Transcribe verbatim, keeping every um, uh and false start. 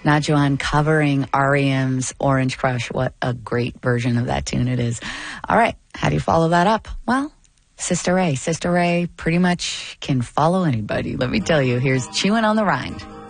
Najuan covering R E M's Orange Crush. What a great version of that tune it is. All right, how do you follow that up? Well, Sister Ray. Sister Ray pretty much can follow anybody. Let me tell you, here's Chewing on the Rind.